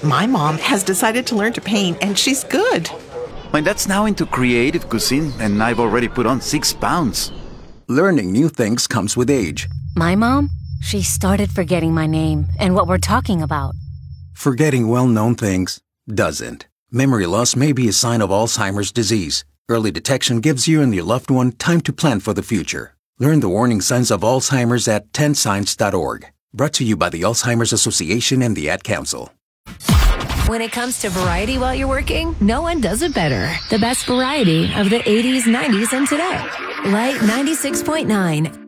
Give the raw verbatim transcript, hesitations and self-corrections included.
My mom has decided to learn to paint, and she's good. My dad's now into creative cuisine, and I've already put on six pounds. Learning new things comes with age. My mom, she started forgetting my name and what we're talking about. Forgetting well-known things doesn't. Memory loss may be a sign of Alzheimer's disease. Early detection gives you and your loved one time to plan for the future. Learn the warning signs of Alzheimer's at ten signs dot org. Brought to you by the Alzheimer's Association and the Ad Council. When it comes to variety while you're working, no one does it better. The best variety of the eighties, nineties, and today. Light ninety-six point nine.